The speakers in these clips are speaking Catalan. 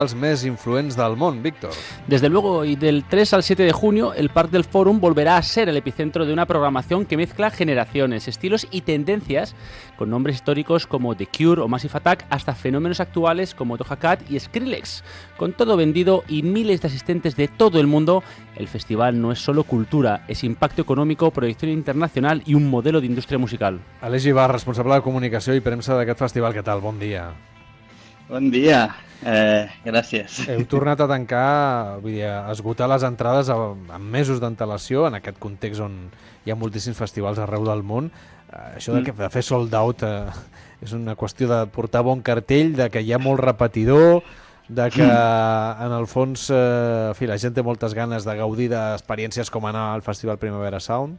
Els més influents del món, Víctor. Desde luego, y del 3 al 7 de junio, el Parc del Fòrum volverá a ser el epicentro de una programación que mezcla generaciones, estilos y tendencias, con nombres históricos como The Cure o Massive Attack, hasta fenómenos actuales como Doja Cat y Skrillex. Con todo vendido y miles de asistentes de todo el mundo, el festival no es solo cultura, es impacto económico, proyección internacional y un modelo de indústria musical. Aleix Ibar, responsable de comunicació i premsa d'aquest festival, què tal? Bon dia. Bon dia, gràcies. Heu tornat a tancar, vull dir, a esgotar les entrades amb mesos d'antelació en aquest context on hi ha moltíssims festivals arreu del món. Això de fer sold out és una qüestió de portar bon cartell, de que hi ha molt repetidor, de que en el fons la gent té moltes ganes de gaudir d'experiències com anar al Festival Primavera Sound.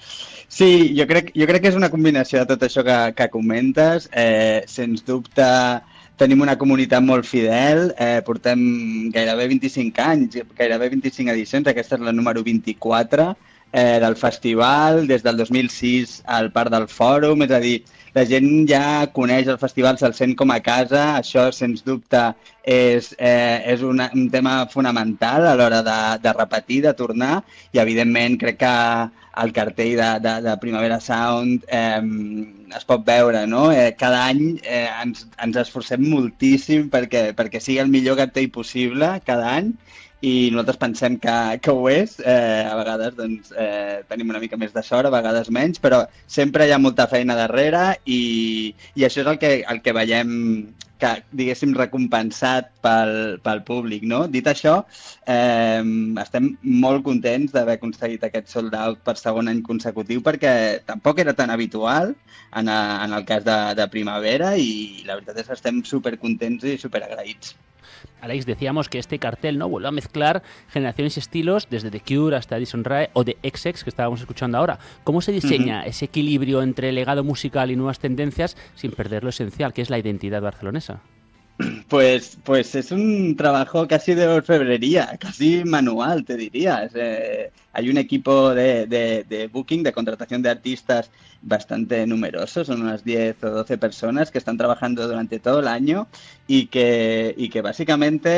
Sí, jo crec que és una combinació de tot això que comentes. Sens dubte tenim una comunitat molt fidel, portem gairebé 25 anys, gairebé 25 edicions, aquesta és la número 24 del festival, des del 2006 al Parc del Fòrum, és a dir, la gent ja coneix el festival, se'l sent com a casa, això sens dubte és un tema fonamental a l'hora de repetir, de tornar, i evidentment crec que el cartell de Primavera Sound es pot veure, no? Cada any ens esforcem moltíssim perquè sigui el millor cartell possible cada any, i nosaltres pensem que ho és. A vegades doncs, tenim una mica més de sort, a vegades menys, però sempre hi ha molta feina darrere i això és el que veiem que, diguéssim, recompensat pel públic, no? Dit això, estem molt contents d'haver aconseguit aquest sold out per segon any consecutiu, perquè tampoc era tan habitual en el cas de Primavera, i la veritat és que estem supercontents i superagraïts. Alex, decíamos que este cartel no vuelve a mezclar generaciones y estilos, desde The Cure hasta Addison Rae o The XX, que estábamos escuchando ahora. ¿Cómo se diseña ese equilibrio entre legado musical y nuevas tendencias sin perder lo esencial, que es la identidad barcelonesa? Pues es un trabajo casi de orfebrería, casi manual, te diría. Hay un equipo de booking, de contratación de artistas bastante numeroso, son unas 10 o 12 personas que están trabajando durante todo el año y que básicamente